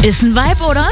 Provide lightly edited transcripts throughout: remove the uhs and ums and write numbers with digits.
Ist ein Vibe, oder?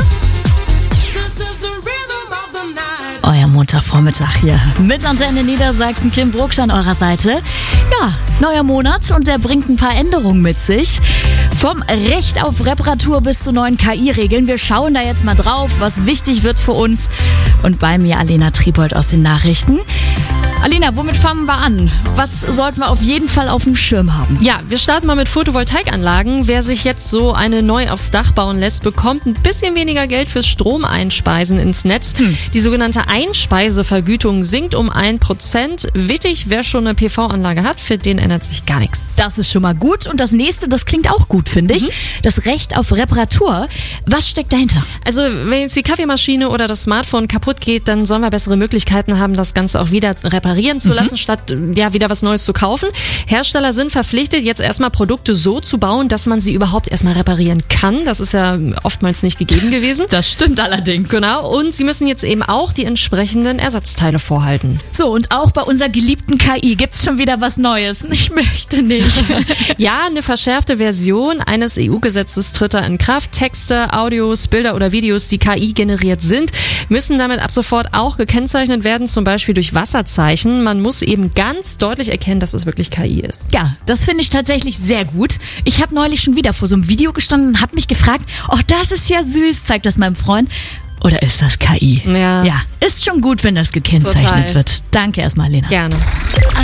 Euer Montagvormittag hier mit Antenne Niedersachsen, Kim Brucksch an eurer Seite. Ja, neuer Monat und der bringt ein paar Änderungen mit sich. Vom Recht auf Reparatur bis zu neuen KI-Regeln. Wir schauen da jetzt mal drauf, was wichtig wird für uns. Und bei mir Alena Triebold aus den Nachrichten. Alena, womit fangen wir an? Was sollten wir auf jeden Fall auf dem Schirm haben? Ja, wir starten mal mit Photovoltaikanlagen. Wer sich jetzt so eine neu aufs Dach bauen lässt, bekommt ein bisschen weniger Geld fürs Stromeinspeisen ins Netz. Die sogenannte Einspeisevergütung sinkt um 1%. Wichtig, wer schon eine PV-Anlage hat, für den ändert sich gar nichts. Das ist schon mal gut. Und das nächste, das klingt auch gut, finde ich. Das Recht auf Reparatur. Was steckt dahinter? Also, wenn jetzt die Kaffeemaschine oder das Smartphone kaputt geht, dann sollen wir bessere Möglichkeiten haben, das Ganze auch wieder reparieren zu lassen, statt wieder was Neues zu kaufen. Hersteller sind verpflichtet, jetzt erstmal Produkte so zu bauen, dass man sie überhaupt erstmal reparieren kann. Das ist ja oftmals nicht gegeben gewesen. Das stimmt allerdings. Genau. Und sie müssen jetzt eben auch die entsprechenden Ersatzteile vorhalten. So, und auch bei unserer geliebten KI gibt's schon wieder was Neues. Ich möchte nicht. Ja, eine verschärfte Version eines EU-Gesetzes tritt da in Kraft. Texte, Audios, Bilder oder Videos, die KI generiert sind, müssen damit ab sofort auch gekennzeichnet werden, zum Beispiel durch Wasserzeichen. Man muss eben ganz deutlich erkennen, dass es wirklich KI ist. Ja, das finde ich tatsächlich sehr gut. Ich habe neulich schon wieder vor so einem Video gestanden und habe mich gefragt, oh, das ist ja süß, zeigt das meinem Freund. Oder ist das KI? Ja. Ja, ist schon gut, wenn das gekennzeichnet wird. Danke erstmal, Lena. Gerne.